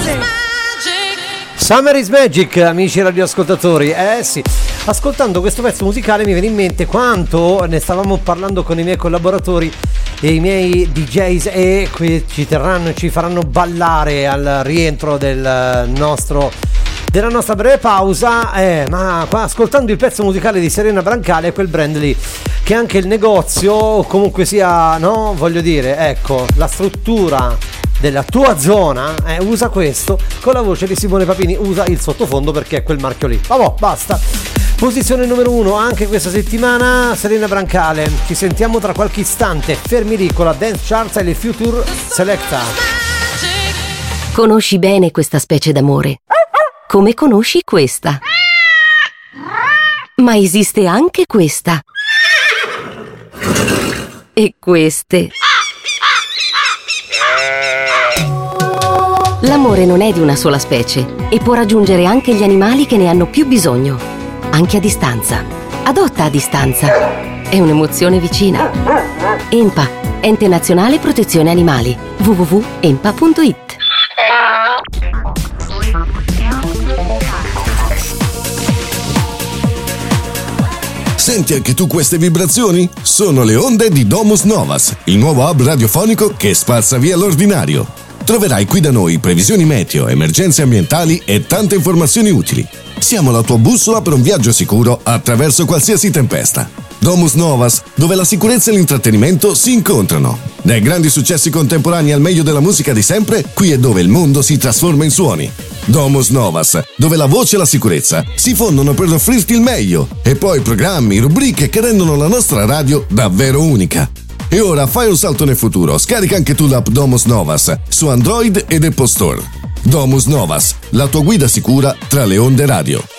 Summer is Magic, amici radioascoltatori. Sì, ascoltando questo pezzo musicale mi viene in mente quanto ne stavamo parlando con i miei collaboratori e i miei DJs, e qui ci faranno ballare al rientro della nostra breve pausa. Ma qua, ascoltando il pezzo musicale di Serena Brancale, quel brand lì, che anche il negozio, comunque sia, no, voglio dire, ecco, la struttura della tua zona, usa questo, con la voce di Simone Papini, usa il sottofondo perché è quel marchio lì. Vabbè, basta. Posizione numero 1 anche questa settimana, Serena Brancale. Ci sentiamo tra qualche istante, fermi lì con la Dance Charts e le Future Selecta. Conosci bene questa specie d'amore, come conosci questa. Ma esiste anche questa. E queste. L'amore non è di una sola specie e può raggiungere anche gli animali che ne hanno più bisogno, anche a distanza. Adotta a distanza. È un'emozione vicina. ENPA, Ente Nazionale Protezione Animali. www.enpa.it. Senti anche tu queste vibrazioni? Sono le onde di Domus Novas, il nuovo hub radiofonico che spazza via l'ordinario. Troverai qui da noi previsioni meteo, emergenze ambientali e tante informazioni utili. Siamo la tua bussola per un viaggio sicuro attraverso qualsiasi tempesta. Domus Novas, dove la sicurezza e l'intrattenimento si incontrano. Dai grandi successi contemporanei al meglio della musica di sempre, qui è dove il mondo si trasforma in suoni. Domus Novas, dove la voce e la sicurezza si fondono per offrirti il meglio, e poi programmi, rubriche che rendono la nostra radio davvero unica. E ora fai un salto nel futuro, scarica anche tu l'app Domus Novas su Android ed Apple Store. Domus Novas, la tua guida sicura tra le onde radio.